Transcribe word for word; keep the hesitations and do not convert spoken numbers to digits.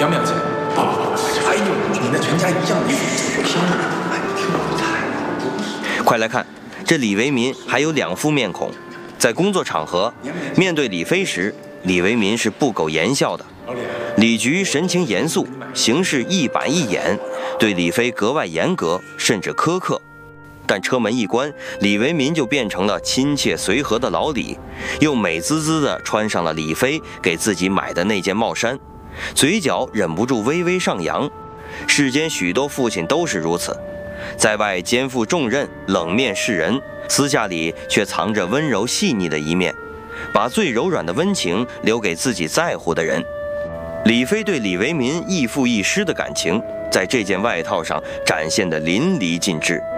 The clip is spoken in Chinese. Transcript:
要不要这样？不不不，哎呦，你那全家一样离谱，拼了！哎，听我猜。 快来看，这李维民还有两副面孔。在工作场合，面对李飞时，李维民是不苟言笑的。李局神情严肃，行事一板一眼，对李飞格外严格，甚至苛刻。但车门一关，李维民就变成了亲切随和的老李，又美滋滋地穿上了李飞给自己买的那件帽衫，嘴角忍不住微微上扬。世间许多父亲都是如此，在外肩负重任，冷面示人，私下里却藏着温柔细腻的一面，把最柔软的温情留给自己在乎的人。李飞对李维民亦父亦师的感情，在这件外套上展现得淋漓尽致。